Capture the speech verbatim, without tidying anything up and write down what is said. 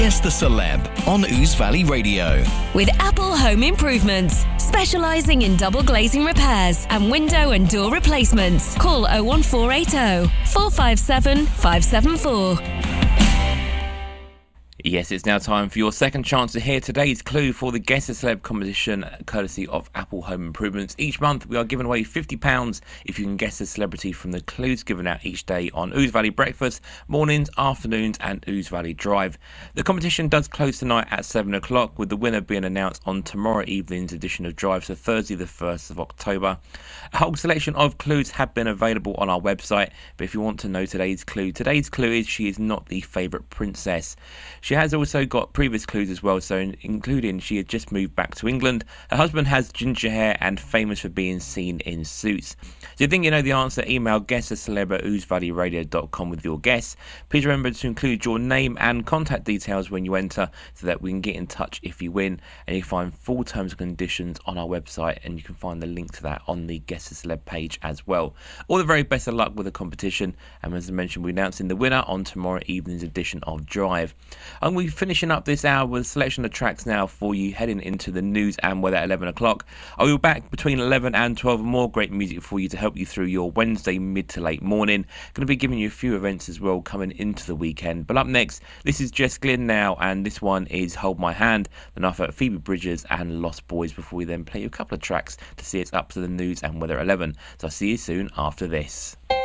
Guess the Celeb on Ouse Valley Radio. With Apple Home Improvements, specialising in double glazing repairs and window and door replacements. Call oh one four eight oh, four five seven, five seven four. Yes, it's now time for your second chance to hear today's clue for the Guess the Celeb competition, courtesy of Apple Home Improvements. Each month, we are giving away fifty pounds if you can guess a celebrity from the clues given out each day on Ouse Valley Breakfast, mornings, afternoons and Ouse Valley Drive. The competition does close tonight at seven o'clock, with the winner being announced on tomorrow evening's edition of Drive, so Thursday the first of October. A whole selection of clues have been available on our website, but if you want to know today's clue, today's clue is she is not the favourite princess. She has also got previous clues as well, so including she had just moved back to England. Her husband has ginger hair and famous for being seen in suits. Do you think you know the answer? Email guesstheceleb at ouse valley radio dot com with your guess. Please remember to include your name and contact details when you enter, so that we can get in touch if you win. And you can find full terms and conditions on our website, and you can find the link to that on the Guess the Celeb page as well. All the very best of luck with the competition, and as I mentioned, we're announcing the winner on tomorrow evening's edition of Drive. And we're finishing up this hour with a selection of tracks now for you heading into the news and weather at eleven o'clock. I'll be back between eleven and twelve with more great music for you to help you through your Wednesday mid to late morning. Going to be giving you a few events as well coming into the weekend. But up next, this is Jess Glynn now, and this one is Hold My Hand. Then after Phoebe Bridgers and Lost Boys, before we then play you a couple of tracks to see us up to the news and weather at eleven. So I'll see you soon after this.